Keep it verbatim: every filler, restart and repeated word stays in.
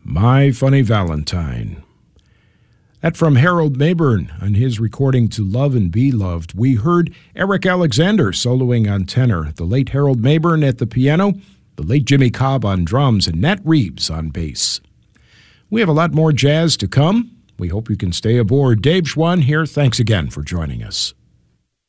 My Funny Valentine. That from Harold Mabern on his recording To Love and Be Loved. We heard Eric Alexander soloing on tenor, the late Harold Mabern at the piano, the late Jimmy Cobb on drums, and Nat Reeves on bass. We have a lot more jazz to come. We hope you can stay aboard. Dave Schwann here. Thanks again for joining us.